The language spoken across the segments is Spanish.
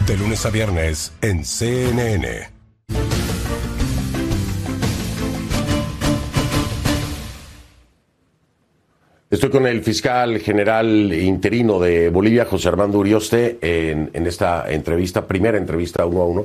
De lunes a viernes en CNN. Estoy con el fiscal general interino de Bolivia, José Armando Urioste, en esta entrevista, primera entrevista 1 a 1.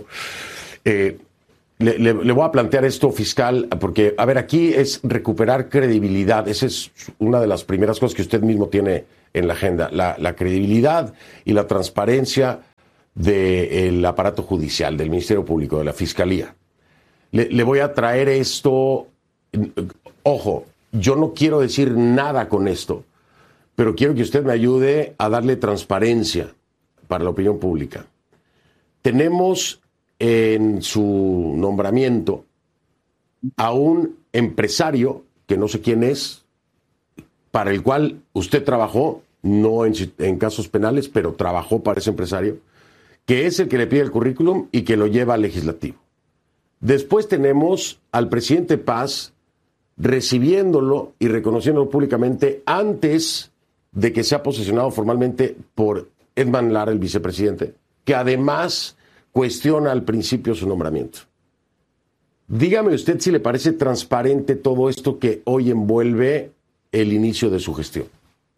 Le voy a plantear esto, fiscal, porque, a ver, aquí es recuperar credibilidad. Esa es una de las primeras cosas que usted mismo tiene en la agenda, la credibilidad y la transparencia del aparato judicial, del Ministerio Público, de la Fiscalía. Le voy a traer esto, ojo, yo no quiero decir nada con esto, pero quiero que usted me ayude a darle transparencia para la opinión pública. Tenemos en su nombramiento a un empresario, que no sé quién es, para el cual usted trabajó, no en casos penales, pero trabajó para ese empresario, que es el que le pide el currículum y que lo lleva al legislativo. Después tenemos al presidente Paz recibiéndolo y reconociéndolo públicamente antes de que sea posesionado formalmente por Edman Lara, el vicepresidente, que además cuestiona al principio su nombramiento. Dígame usted si le parece transparente todo esto que hoy envuelve el inicio de su gestión.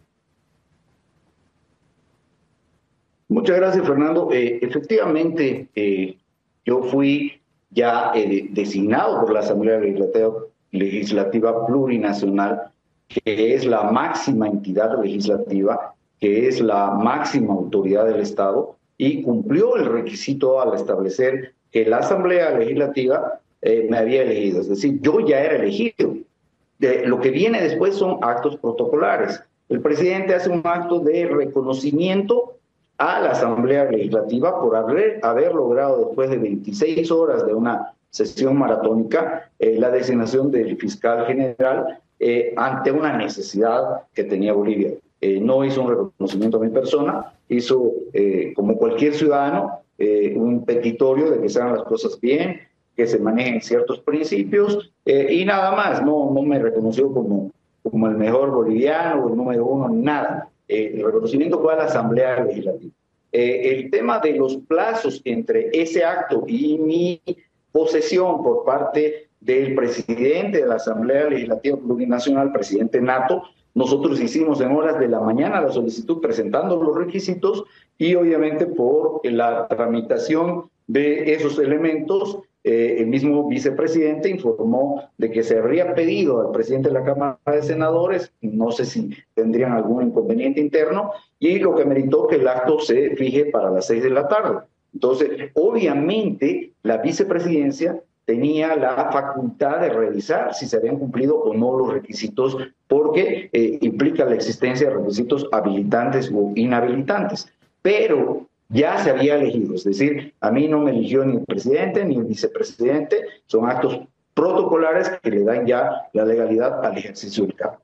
Muchas gracias, Fernando. Efectivamente, yo fui ya designado por la Asamblea Legislativa Plurinacional, que es la máxima entidad legislativa, que es la máxima autoridad del Estado, y cumplió el requisito al establecer que la Asamblea Legislativa me había elegido. Es decir, yo ya era elegido. Lo que viene después son actos protocolares. El presidente hace un acto de reconocimiento a la Asamblea Legislativa por haber logrado, después de 26 horas de una sesión maratónica, la designación del fiscal general ante una necesidad que tenía Bolivia. No hizo un reconocimiento a mi persona, hizo, como cualquier ciudadano, un petitorio de que se hagan las cosas bien, que se manejen ciertos principios, y nada más. No me reconoció como el mejor boliviano o el número uno, ni nada. El reconocimiento fue a la Asamblea Legislativa. El tema de los plazos entre ese acto y mi posesión por parte del presidente de la Asamblea Legislativa Plurinacional, presidente Nato, nosotros hicimos en horas de la mañana la solicitud presentando los requisitos, y obviamente por la tramitación de esos elementos, el mismo vicepresidente informó de que se habría pedido al presidente de la Cámara de Senadores, no sé si tendrían algún inconveniente interno, y lo que meritó que el acto se fije para las 6 de la tarde. Entonces, obviamente, la vicepresidencia tenía la facultad de revisar si se habían cumplido o no los requisitos, porque implica la existencia de requisitos habilitantes o inhabilitantes. Pero ya se había elegido, es decir, a mí no me eligió ni el presidente ni el vicepresidente, son actos protocolares que le dan ya la legalidad al ejercicio del cargo.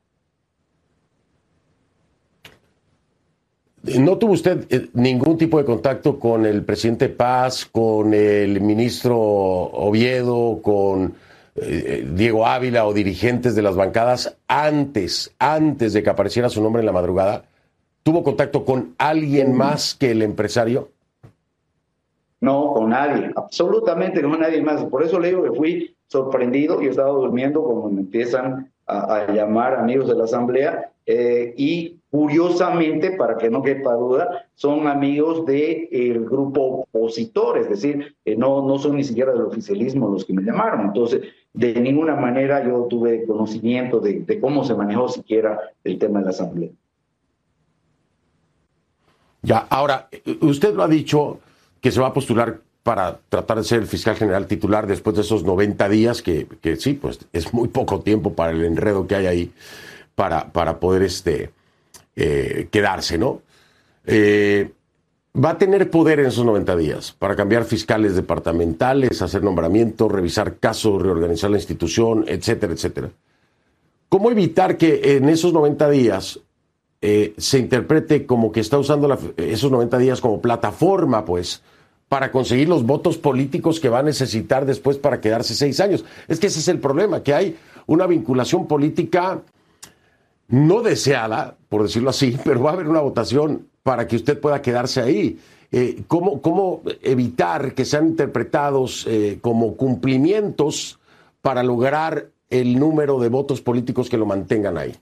¿No tuvo usted ningún tipo de contacto con el presidente Paz, con el ministro Oviedo, con Diego Ávila o dirigentes de las bancadas antes de que apareciera su nombre en la madrugada? ¿Tuvo contacto con alguien más que el empresario? No, con nadie, absolutamente con nadie más. Por eso le digo que fui sorprendido. Yo estaba durmiendo cuando me empiezan a llamar amigos de la Asamblea, y curiosamente, para que no quepa duda, son amigos del grupo opositor, es decir, no son ni siquiera del oficialismo los que me llamaron. Entonces, de ninguna manera yo tuve conocimiento de cómo se manejó siquiera el tema de la Asamblea. Ya, ahora, usted lo ha dicho que se va a postular para tratar de ser el fiscal general titular después de esos 90 días, que sí, pues es muy poco tiempo para el enredo que hay ahí para poder quedarse, ¿no? Va a tener poder en esos 90 días para cambiar fiscales departamentales, hacer nombramientos, revisar casos, reorganizar la institución, etcétera, etcétera. ¿Cómo evitar que en esos 90 días se interprete como que está usando esos 90 días como plataforma, pues, para conseguir los votos políticos que va a necesitar después para quedarse 6 años? Es que ese es el problema, que hay una vinculación política no deseada, por decirlo así, pero va a haber una votación para que usted pueda quedarse ahí. ¿Cómo evitar que sean interpretados como cumplimientos para lograr el número de votos políticos que lo mantengan ahí?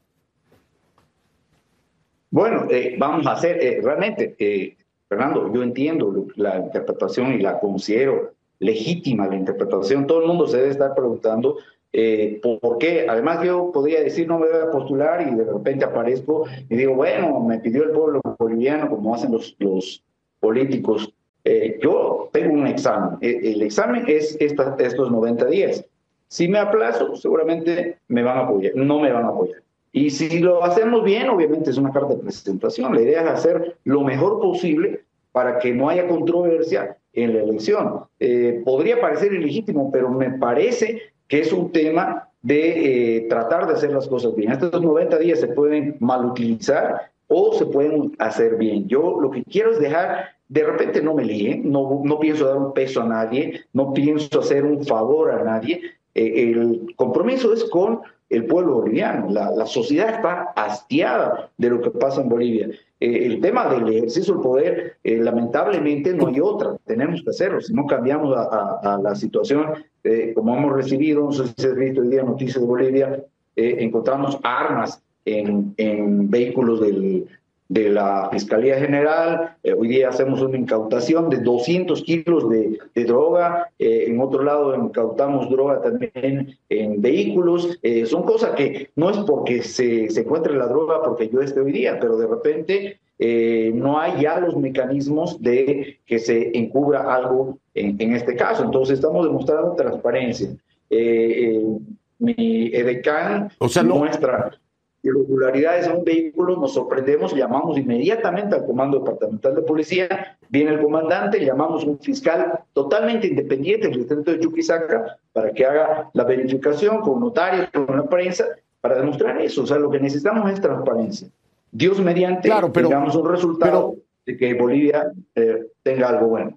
Bueno, vamos a hacer, realmente, Fernando, yo entiendo la interpretación y la considero legítima la interpretación. Todo el mundo se debe estar preguntando por qué. Además, yo podría decir, no me voy a postular y de repente aparezco y digo, bueno, me pidió el pueblo boliviano, como hacen los políticos. Yo tengo un examen. El examen es estos 90 días. Si me aplazo, seguramente me van a apoyar, no me van a apoyar. Y si lo hacemos bien, obviamente es una carta de presentación. La idea es hacer lo mejor posible para que no haya controversia en la elección. Podría parecer ilegítimo, pero me parece que es un tema de tratar de hacer las cosas bien. Estos 90 días se pueden malutilizar o se pueden hacer bien. Yo lo que quiero es dejar, de repente no me líen, no pienso dar un peso a nadie, no pienso hacer un favor a nadie. El compromiso es con el pueblo boliviano. La sociedad está hastiada de lo que pasa en Bolivia. El tema del ejercicio del poder, lamentablemente no hay otra, tenemos que hacerlo. Si no cambiamos a la situación, como hemos recibido, no sé si has visto hoy día Noticias de Bolivia, encontramos armas en vehículos de la Fiscalía General. Hoy día hacemos una incautación de 200 kilos de droga. En otro lado incautamos droga también en vehículos. Son cosas que no es porque se encuentre la droga porque yo esté hoy día, pero de repente no hay ya los mecanismos de que se encubra algo en este caso. Entonces estamos demostrando transparencia. Mi edecán muestra irregularidades en un vehículo, nos sorprendemos, llamamos inmediatamente al Comando Departamental de Policía, viene el comandante, llamamos a un fiscal totalmente independiente del distrito de Chuquisaca para que haga la verificación con notarios, con la prensa, para demostrar eso. O sea, lo que necesitamos es transparencia. Dios mediante, tengamos un resultado de que Bolivia tenga algo bueno.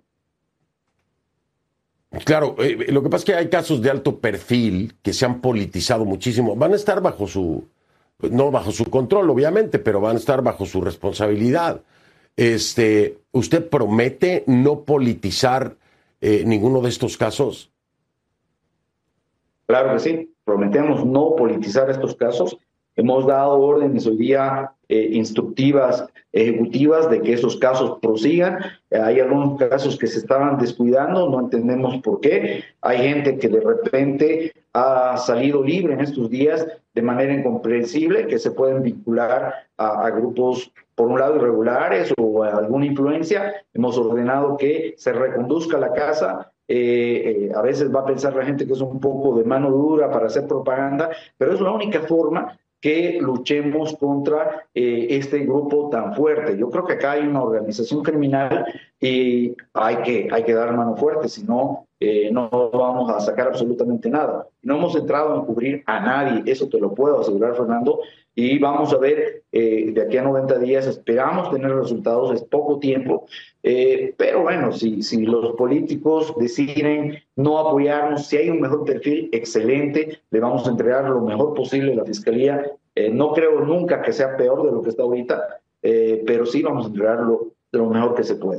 Claro, lo que pasa es que hay casos de alto perfil que se han politizado muchísimo. Van a estar no bajo su control, obviamente, pero van a estar bajo su responsabilidad. ¿Usted promete no politizar ninguno de estos casos? Claro que sí, prometemos no politizar estos casos. Hemos dado órdenes hoy día instructivas, ejecutivas, de que esos casos prosigan. Hay algunos casos que se estaban descuidando, no entendemos por qué. Hay gente que de repente ha salido libre en estos días de manera incomprensible, que se pueden vincular a grupos, por un lado, irregulares o a alguna influencia. Hemos ordenado que se reconduzca la casa. A veces va a pensar la gente que es un poco de mano dura para hacer propaganda, pero es la única forma que luchemos contra este grupo tan fuerte. Yo creo que acá hay una organización criminal y hay que dar mano fuerte, si no, no vamos a sacar absolutamente nada. No hemos entrado en cubrir a nadie, eso te lo puedo asegurar, Fernando, y vamos a ver de aquí a 90 días, esperamos tener resultados, es poco tiempo, pero bueno, si los políticos deciden no apoyarnos, si hay un mejor perfil, excelente, le vamos a entregar lo mejor posible a la Fiscalía. No creo nunca que sea peor de lo que está ahorita, pero sí vamos a entregar lo mejor que se pueda.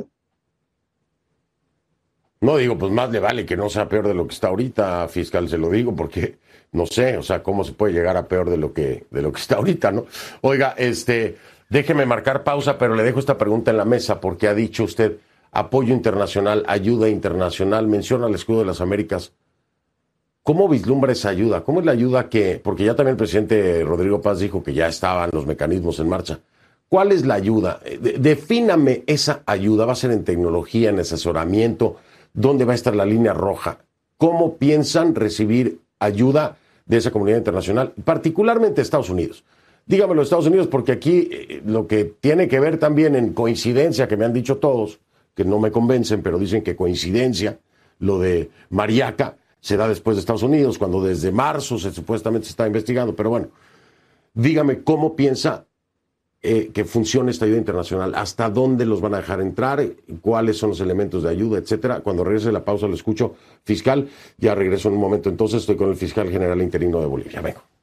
No, digo, pues más le vale que no sea peor de lo que está ahorita, fiscal, se lo digo, porque no sé, o sea, cómo se puede llegar a peor de lo que está ahorita, ¿no? Oiga, déjeme marcar pausa, pero le dejo esta pregunta en la mesa, porque ha dicho usted apoyo internacional, ayuda internacional, menciona el escudo de las Américas. ¿Cómo vislumbra esa ayuda? ¿Cómo es la ayuda porque ya también el presidente Rodrigo Paz dijo que ya estaban los mecanismos en marcha? ¿Cuál es la ayuda? Defíname esa ayuda. ¿Va a ser en tecnología, en asesoramiento? ¿Dónde va a estar la línea roja? ¿Cómo piensan recibir ayuda de esa comunidad internacional, particularmente Estados Unidos? Dígamelo, Estados Unidos, porque aquí lo que tiene que ver también en coincidencia, que me han dicho todos, que no me convencen, pero dicen que coincidencia, lo de Mariaca se da después de Estados Unidos, cuando desde marzo supuestamente se está investigando. Pero bueno, dígame cómo piensa que funcione esta ayuda internacional, hasta dónde los van a dejar entrar, cuáles son los elementos de ayuda, etcétera. Cuando regrese de la pausa lo escucho. Fiscal, ya regreso en un momento. Entonces estoy con el fiscal general interino de Bolivia. Vengo.